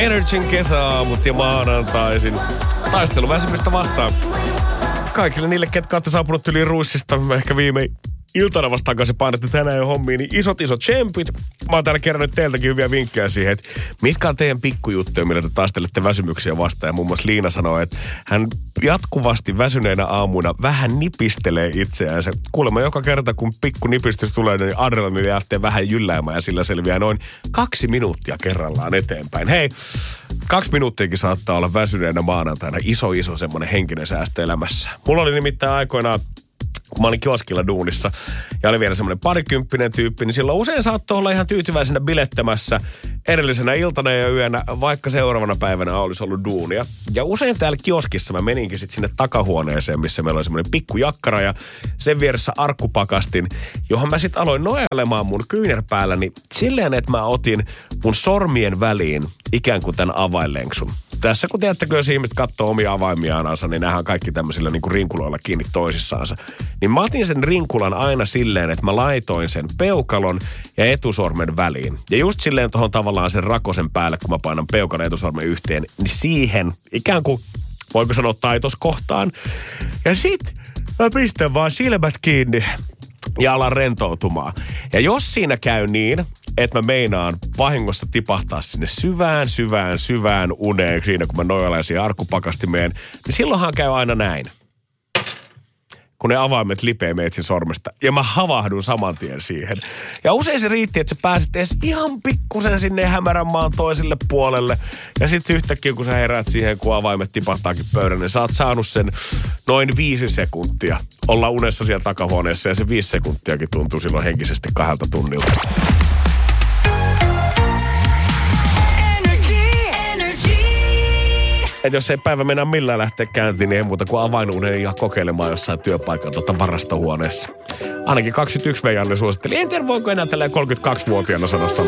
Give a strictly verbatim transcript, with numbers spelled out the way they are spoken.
Energin kesäaamut ja maanantaisin taisteluväsymystä vastaan. Kaikille niille, ketkä olette saapunut yli ruissista, ehkä viime iltana vasta takaisin painette tänään jo hommiin, niin isot isot tsempit. Mä oon täällä kerännyt teiltäkin hyviä vinkkejä siihen, että mitkä on teidän pikkujuttuja, millä te taistelette väsymyksiä vastaan. Ja muun muassa Liina sanoi, että hän jatkuvasti väsyneinä aamuina vähän nipistelee itseäänsä. Kuulemma joka kerta, kun pikku nipistys tulee, niin adrenaliini lähtee vähän jylläämään ja sillä selviää noin kaksi minuuttia kerrallaan eteenpäin. Hei, kaksi minuuttiakin saattaa olla väsyneenä maanantaina iso iso semmoinen henkinen säästö elämässä. Mulla oli nimittäin aikoinaan, kun mä olin kioskilla duunissa ja oli vielä semmoinen parikymppinen tyyppi, niin silloin usein saattoi olla ihan tyytyväisenä bilettämässä edellisenä iltana ja yönä, vaikka seuraavana päivänä olisi ollut duunia. Ja usein täällä kioskissa mä meninkin sitten sinne takahuoneeseen, missä meillä oli semmoinen pikku jakkara ja sen vieressä arkkupakastin, johon mä sitten aloin nojailemaan mun kyynärpäälläni silleen, että mä otin mun sormien väliin ikään kuin tämän avainlenksun. Tässä kun tiedättekö, jos ihmiset katsoo omia avaimiaansa, niin nähdään kaikki tämmöisillä niin kuin rinkuloilla kiinni toisissaansa. Niin mä otin sen rinkulan aina silleen, että mä laitoin sen peukalon ja etusormen väliin. Ja just silleen tuohon tavallaan sen rakosen päälle, kun mä painan peukalon ja etusormen yhteen, niin siihen ikään kuin, voiko sanoa taitoskohtaan. Ja sit mä pistän vaan silmät kiinni ja alan rentoutumaan. Ja jos siinä käy niin, että mä meinaan vahingossa tipahtaa sinne syvään, syvään, syvään uneen siinä, kun mä nojailen siihen arkkupakastimeen, niin silloinhan käy aina näin. Kun ne avaimet lipee meitsin sormesta. Ja mä havahdun saman tien siihen. Ja usein se riitti, että sä pääsit edes ihan pikkusen sinne hämärän maan toiselle puolelle. Ja sitten yhtäkkiä, kun sä heräät siihen, kun avaimet tipahtaakin pöydän, niin sä oot saanut sen noin viisi sekuntia olla unessa siellä takahuoneessa. Ja se viisi sekuntiakin tuntuu silloin henkisesti kahdelta tunnilta. Että jos ei päivä mennä millään lähteä käyntiin, niin ei muuta kuin avainunen ja kokeilemaan jossain työpaikalla tuota varastohuoneessa. Ainakin kaksikymmentäyksi veijanne suositteli. En tiedä, voinko enää tällä kolmekymmentäkaksivuotiaana sanoa